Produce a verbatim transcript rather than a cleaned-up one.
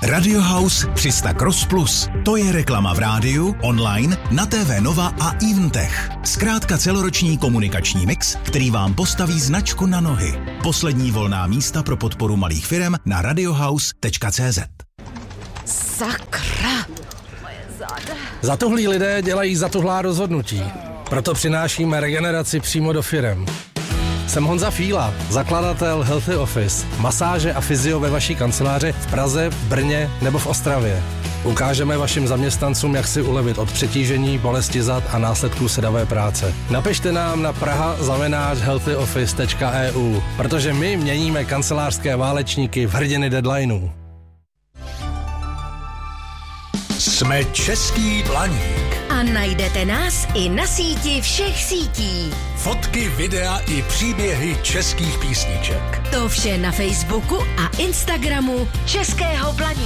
Radio House tři sta Cross Plus. To je reklama v rádiu, online, na T V Nova a Eventech. Zkrátka celoroční komunikační mix, který vám postaví značku na nohy. Poslední volná místa pro podporu malých firem na radiohouse tečka cé zet. Sakra! Moje záda. Zatuhlí lidé dělají zatuhlá rozhodnutí. Proto přinášíme regeneraci přímo do firem. Jsem Honza Fíla, zakladatel Healthy Office, masáže a fyzio ve vaší kanceláři v Praze, v Brně nebo v Ostravě. Ukážeme vašim zaměstnancům, jak si ulevit od přetížení, bolesti zad a následků sedavé práce. Napište nám na praha zavináč healthy office tečka e u, protože my měníme kancelářské válečníky v hrdiny deadlineů. Jsme Český Blaník. A najdete nás i na síti všech sítí. Fotky, videa i příběhy českých písniček. To vše na Facebooku a Instagramu Českého Blaníka.